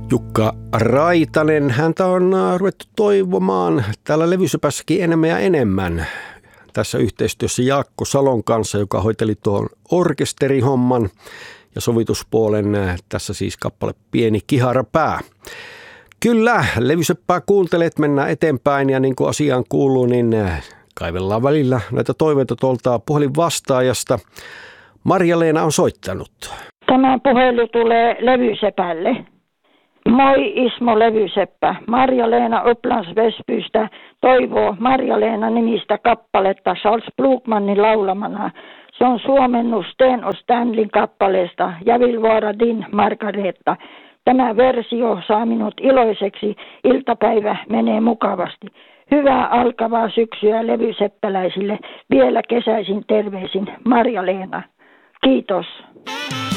Jukka Raitanen, häntä on ruvettu toivomaan täällä Levysöpässäkin enemmän ja enemmän. Tässä yhteistyössä Jaakko Salon kanssa, joka hoiteli tuon orkesterihomman ja sovituspuolen. Tässä siis kappale Pieni kiharapää. Kyllä, Levysöppää kuuntelet, mennään eteenpäin ja niin kuin asiaan kuuluu, niin kaivellaan välillä näitä toiveita tuolta puhelinvastaajasta. Marja-Leena on soittanut. Tämä puhelu tulee Levysepälle. Moi Ismo Levyseppä. Marja-Leena Upplands Väsbystä toivoo Marja-Leena nimistä kappaletta Charles Blokmanin laulamana. Se on suomennus Sten och Stanleyn kappaleesta Jag vill vara din Margareta. Tämä versio saa minut iloiseksi. Iltapäivä menee mukavasti. Hyvää alkavaa syksyä levyseppäläisille. Vielä kesäisin terveisin Marja-Leena. Kiitos.